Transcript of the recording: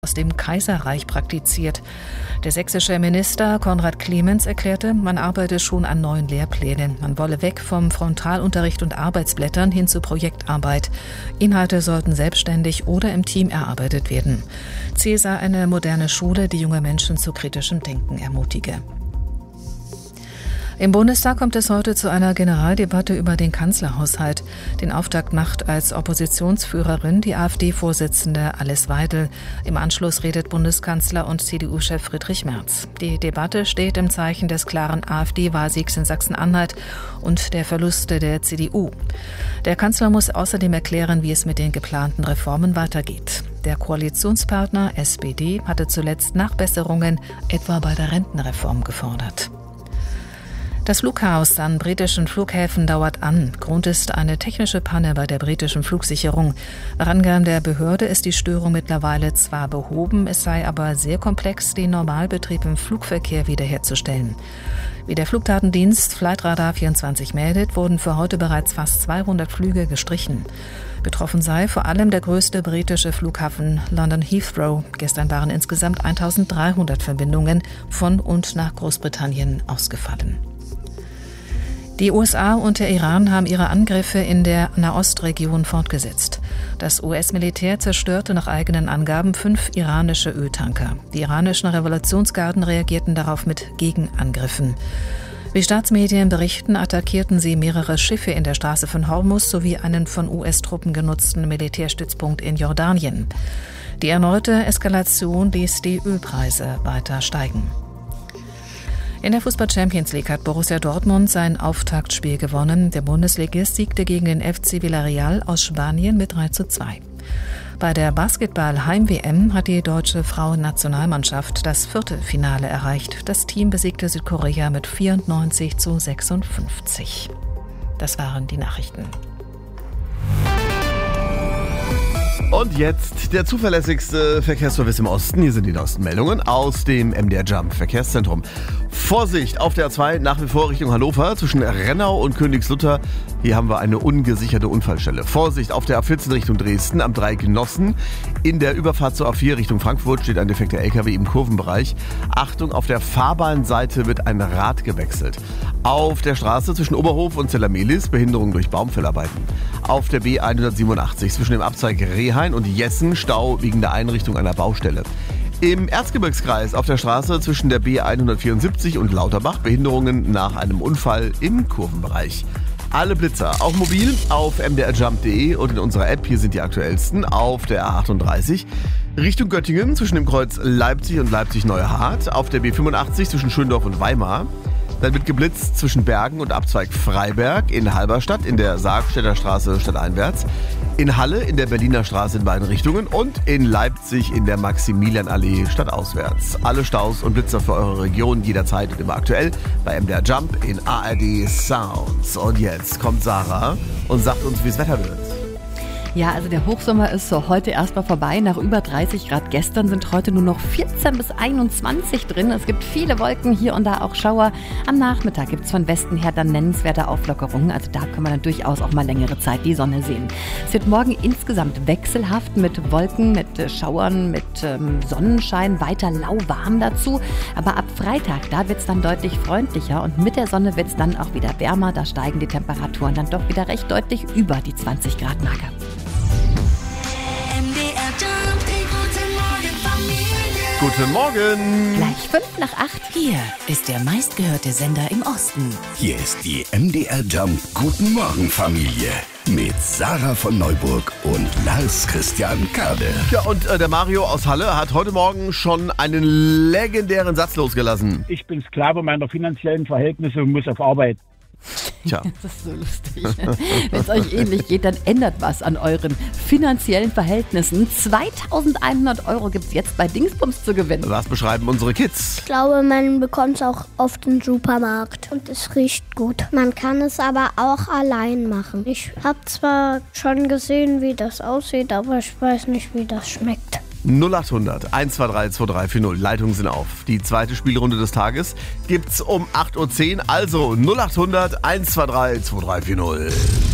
aus dem Kaiserreich praktiziert. Der sächsische Minister Konrad Clemens erklärte, man arbeite schon an neuen Lehrplänen. Man wolle weg vom Frontalunterricht und Arbeitsblättern hin zu Projektarbeit. Inhalte sollten selbstständig oder im Team erarbeitet werden. Ziel sei eine moderne Schule, die junge Menschen zu kritischem Denken ermutige. Im Bundestag kommt es heute zu einer Generaldebatte über den Kanzlerhaushalt. Den Auftakt macht als Oppositionsführerin die AfD-Vorsitzende Alice Weidel. Im Anschluss redet Bundeskanzler und CDU-Chef Friedrich Merz. Die Debatte steht im Zeichen des klaren AfD-Wahlsiegs in Sachsen-Anhalt und der Verluste der CDU. Der Kanzler muss außerdem erklären, wie es mit den geplanten Reformen weitergeht. Der Koalitionspartner SPD hatte zuletzt Nachbesserungen, etwa bei der Rentenreform, gefordert. Das Flugchaos an britischen Flughäfen dauert an. Grund ist eine technische Panne bei der britischen Flugsicherung. Nach Angaben der Behörde ist die Störung mittlerweile zwar behoben, es sei aber sehr komplex, den Normalbetrieb im Flugverkehr wiederherzustellen. Wie der Flugdatendienst Flightradar 24 meldet, wurden für heute bereits fast 200 Flüge gestrichen. Betroffen sei vor allem der größte britische Flughafen London Heathrow. Gestern waren insgesamt 1300 Verbindungen von und nach Großbritannien ausgefallen. Die USA und der Iran haben ihre Angriffe in der Nahostregion fortgesetzt. Das US-Militär zerstörte nach eigenen Angaben 5 iranische Öltanker. Die iranischen Revolutionsgarden reagierten darauf mit Gegenangriffen. Wie Staatsmedien berichten, attackierten sie mehrere Schiffe in der Straße von Hormuz sowie einen von US-Truppen genutzten Militärstützpunkt in Jordanien. Die erneute Eskalation ließ die Ölpreise weiter steigen. In der Fußball-Champions League hat Borussia Dortmund sein Auftaktspiel gewonnen. Der Bundesligist siegte gegen den FC Villarreal aus Spanien mit 3:2. Bei der Basketball-Heim-WM hat die deutsche Frauennationalmannschaft das Viertelfinale erreicht. Das Team besiegte Südkorea mit 94:56. Das waren die Nachrichten. Und jetzt der zuverlässigste Verkehrsservice im Osten. Hier sind die neuesten Meldungen aus dem MDR Jump Verkehrszentrum. Vorsicht auf der A2 nach wie vor Richtung Hannover zwischen Rennau und Königslutter. Hier haben wir eine ungesicherte Unfallstelle. Vorsicht auf der A14 Richtung Dresden am Dreieck Nossen. In der Überfahrt zur A4 Richtung Frankfurt steht ein defekter LKW im Kurvenbereich. Achtung, auf der Fahrbahnseite wird ein Rad gewechselt. Auf der Straße zwischen Oberhof und Zellermelis Behinderung durch Baumfellarbeiten. Auf der B187 zwischen dem Abzweig Rehain und Jessen Stau wegen der Einrichtung einer Baustelle. Im Erzgebirgskreis auf der Straße zwischen der B174 und Lauterbach Behinderungen nach einem Unfall im Kurvenbereich. Alle Blitzer, auch mobil, auf mdrjump.de und in unserer App. Hier sind die aktuellsten. Auf der A38 Richtung Göttingen zwischen dem Kreuz Leipzig und Leipzig-Neuhardt. Auf der B85 zwischen Schöndorf und Weimar. Dann wird geblitzt zwischen Bergen und Abzweig Freiberg, in Halberstadt, in der Sargstädter Straße stadteinwärts, in Halle, in der Berliner Straße in beiden Richtungen und in Leipzig in der Maximilianallee stadtauswärts. Alle Staus und Blitzer für eure Region jederzeit und immer aktuell bei MDR Jump in ARD Sounds. Und jetzt kommt Sarah und sagt uns, wie es Wetter wird. Ja, also der Hochsommer ist so heute erstmal vorbei. Nach über 30 Grad gestern sind heute nur noch 14 bis 21 drin. Es gibt viele Wolken, hier und da auch Schauer. Am Nachmittag gibt es von Westen her dann nennenswerte Auflockerungen. Also da kann man dann durchaus auch mal längere Zeit die Sonne sehen. Es wird morgen insgesamt wechselhaft mit Wolken, mit Schauern, mit Sonnenschein, weiter lauwarm dazu. Aber ab Freitag, da wird es dann deutlich freundlicher und mit der Sonne wird es dann auch wieder wärmer. Da steigen die Temperaturen dann doch wieder recht deutlich über die 20 Grad Marke. Guten Morgen! Gleich 7:55. Hier ist der meistgehörte Sender im Osten. Hier ist die MDR Jump Guten Morgen Familie mit Sarah von Neuburg und Lars Christian Kade. Ja, und der Mario aus Halle hat heute Morgen schon einen legendären Satz losgelassen. Ich bin Sklave meiner finanziellen Verhältnisse und muss auf Arbeit. Tja. Das ist so lustig. Wenn es euch ähnlich geht, dann ändert was an euren finanziellen Verhältnissen. 2.100 € gibt es jetzt bei Dingsbums zu gewinnen. Was beschreiben unsere Kids? Ich glaube, man bekommt es auch oft im Supermarkt und es riecht gut. Man kann es aber auch allein machen. Ich habe zwar schon gesehen, wie das aussieht, aber ich weiß nicht, wie das schmeckt. 0800 123 2340. Leitungen sind auf. Die zweite Spielrunde des Tages gibt's um 8:10 Uhr. Also 0800 123 2340.